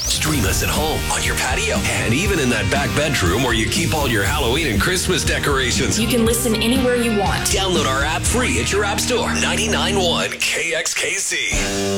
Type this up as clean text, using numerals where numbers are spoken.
Stream us at home, on your patio, and even in that back bedroom where you keep all your Halloween and Christmas decorations. You can listen anywhere you want. Download our app free at your app store. 99.1 KXKC.